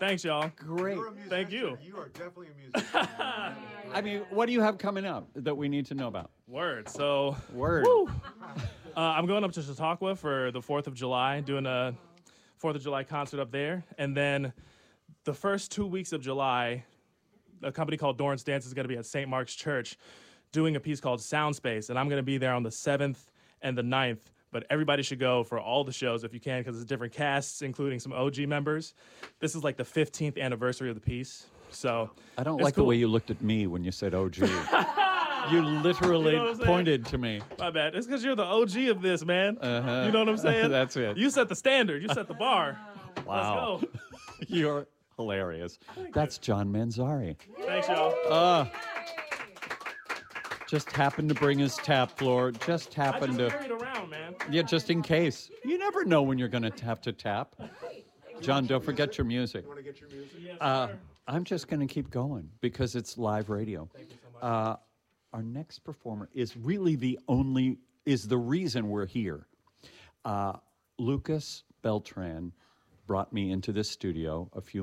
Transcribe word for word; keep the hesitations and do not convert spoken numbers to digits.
Thanks, y'all. Great. You're a musician. Thank you. You are definitely a musician. I mean, what do you have coming up that we need to know about? Word. So, Word. woo. Uh, I'm going up to Chautauqua for the fourth of July, doing a fourth of July concert up there. And then the first two weeks of July, a company called Dorrance Dance is going to be at Saint Mark's Church doing a piece called Soundspace. And I'm going to be there on the seventh and the ninth. But everybody should go for all the shows if you can, because it's different casts, including some O G members. This is like the fifteenth anniversary of the piece. So I don't it's like cool. the way you looked at me when you said O G. You literally You know what I'm saying? pointed to me. My bad. It's because you're the O G of this, man. Uh-huh. You know what I'm saying? That's it. You set the standard. You set the bar. Wow. Let's go. You're hilarious. That's John Manzari. Thanks, y'all. Uh, just happened to bring his tap floor. Just I happened just to. carried around, man. Yeah, just in case. You never know when you're going to have to tap. John, don't forget your music. You want to get your music? Yes, Uh, sir. I'm just going to keep going because it's live radio. Thank you so much. Uh, our next performer is really the only, is the reason we're here. Uh, Lucas Beltran brought me into this studio a few